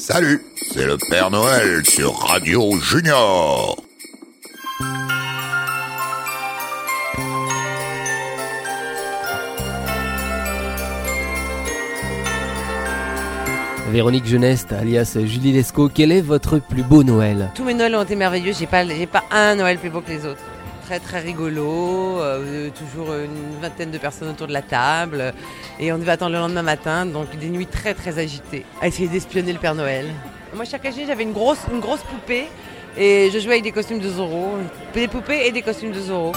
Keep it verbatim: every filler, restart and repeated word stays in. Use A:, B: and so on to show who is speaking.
A: Salut, c'est le Père Noël sur Radio Junior.
B: Véronique Geneste, alias Julie Lescaut, quel est votre plus beau Noël?
C: Tous mes Noëls ont été merveilleux, j'ai pas, j'ai pas un Noël plus beau que les autres. Très très rigolo, euh, toujours une vingtaine de personnes autour de la table et on devait attendre le lendemain matin, donc des nuits très très agitées à essayer d'espionner le Père Noël. Moi chaque année j'avais une grosse, une grosse poupée et je jouais avec des costumes de Zorro, des poupées et des costumes de Zorro.